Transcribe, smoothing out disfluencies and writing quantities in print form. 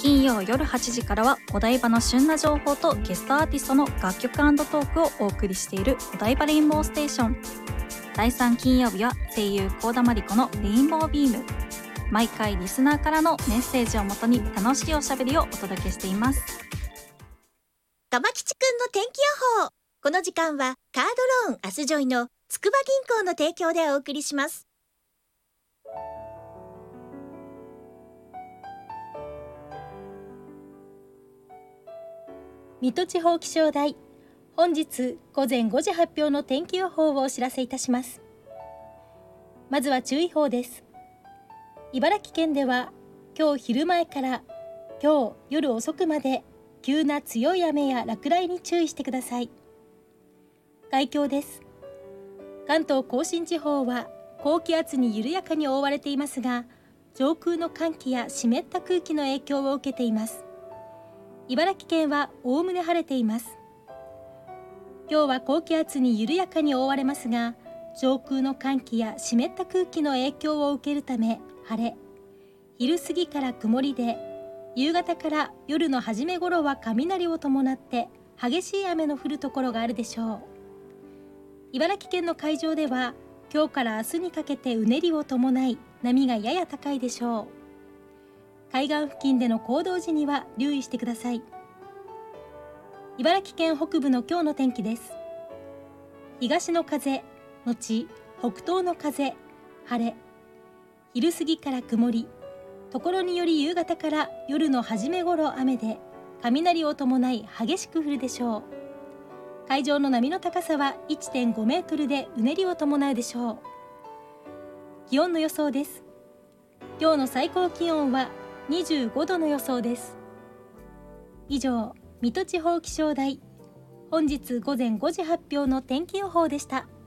金曜夜8時からはお台場の旬な情報とゲストアーティストの楽曲&トークをお送りしているお台場レインボーステーション。第3金曜日は声優幸田真理子のレインボービーム。毎回リスナーからのメッセージをもとに楽しいおしゃべりをお届けしています。 とまきちくんの天気予報。この時間はカードローンアスジョイの筑波銀行の提供でお送りします。 水戸地方気象台、本日午前5時発表の天気予報をお知らせいたします。まずは注意報です。茨城県では今日昼前から今日夜遅くまで急な強い雨や落雷に注意してください。海峡です。関東甲信地方は高気圧に緩やかに覆われていますが、上空の寒気や湿った空気の影響を受けています。茨城県はおおむね晴れています。今日は高気圧に緩やかに覆われますが、上空の寒気や湿った空気の影響を受けるため晴れ、昼過ぎから曇りで、夕方から夜の初め頃は雷を伴って激しい雨の降るところがあるでしょう。茨城県の海上では今日から明日にかけてうねりを伴い波がやや高いでしょう。海岸付近での行動時には留意してください。茨城県北部の今日の天気です。東の風のち北東の風、晴れ、昼過ぎから曇り、ところにより夕方から夜の初め頃雨で、雷を伴い激しく降るでしょう。海上の波の高さは 1.5 メートルでうねりを伴うでしょう。気温の予想です。今日の最高気温は25度の予想です。以上、水戸地方気象台、本日午前5時発表の天気予報でした。